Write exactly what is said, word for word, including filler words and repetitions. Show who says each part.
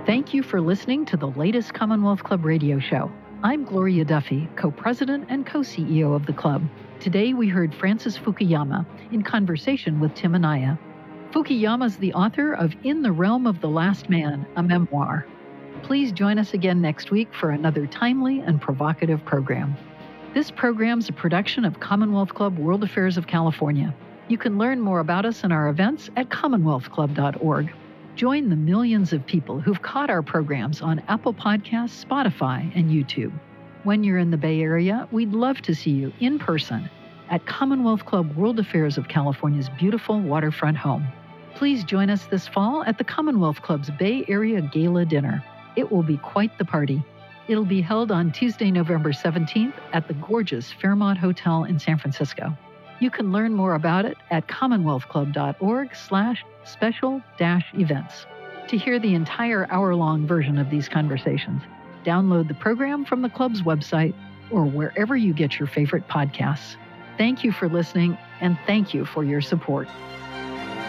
Speaker 1: Thank you for listening to the latest Commonwealth Club radio show. I'm Gloria Duffy, co-president and co-C E O of the club. Today we heard Francis Fukuyama in conversation with Tim Anaya. Fukuyama is the author of In the Realm of the Last Man, a memoir. Please join us again next week for another timely and provocative program. This program is a production of Commonwealth Club World Affairs of California. You can learn more about us and our events at commonwealth club dot org. Join the millions of people who've caught our programs on Apple Podcasts, Spotify, and YouTube. When you're in the Bay Area, we'd love to see you in person at Commonwealth Club World Affairs of California's beautiful waterfront home. Please join us this fall at the Commonwealth Club's Bay Area Gala Dinner. It will be quite the party. It'll be held on Tuesday, November seventeenth at the gorgeous Fairmont Hotel in San Francisco. You can learn more about it at commonwealth club dot org slash special dash events. To hear the entire hour-long version of these conversations, download the program from the club's website or wherever you get your favorite podcasts. Thank you for listening, and thank you for your support.